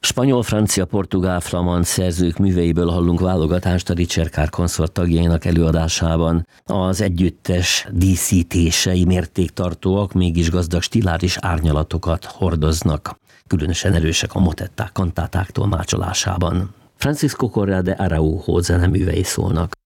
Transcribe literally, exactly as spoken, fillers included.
Spanyol, francia, portugál, flamand szerzők műveiből hallunk válogatást a Richter Kár konszort tagjainak előadásában. Az együttes díszítései mértéktartóak, mégis gazdag stiláris árnyalatokat hordoznak. Különösen erősek a motetták, kantáták tolmácsolásában. Francisco Correa de Araujo zeneművei szólnak.